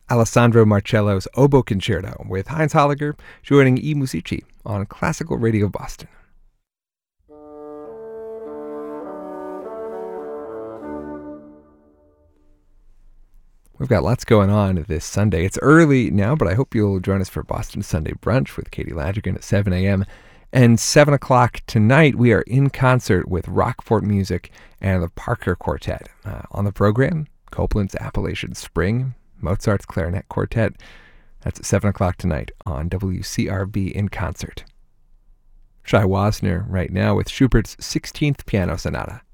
Alessandro Marcello's Oboe Concerto with Heinz Holliger joining I Musici on Classical Radio Boston. We've got lots going on this Sunday. It's early now, but I hope you'll join us for Boston Sunday Brunch with Katie Landrigan at 7 a.m. And 7 o'clock tonight, we are in concert with Rockport Music and the Parker Quartet. On the program, Copland's Appalachian Spring, Mozart's Clarinet Quartet. That's at 7 o'clock tonight on WCRB in concert. Shai Wasner right now with Schubert's 16th Piano Sonata.